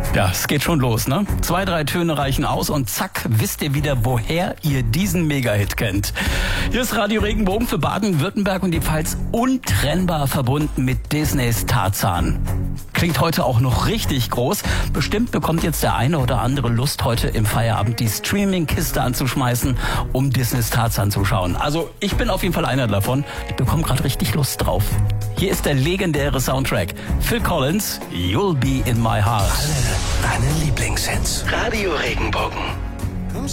Ja, es geht schon los, ne? 2, 3 Töne reichen aus und zack, wisst ihr wieder, woher ihr diesen Megahit kennt. Hier ist Radio Regenbogen für Baden-Württemberg und die Pfalz untrennbar verbunden mit Disneys Tarzan. Klingt heute auch noch richtig groß. Bestimmt bekommt jetzt der eine oder andere Lust, heute im Feierabend die Streaming-Kiste anzuschmeißen, um Disneys Tarzan zu schauen. Also ich bin auf jeden Fall einer davon. Ich bekomme gerade richtig Lust drauf. Hier ist der legendäre Soundtrack. Phil Collins, You'll Be in My Heart. Alle deine Lieblingshits. Radio Regenbogen.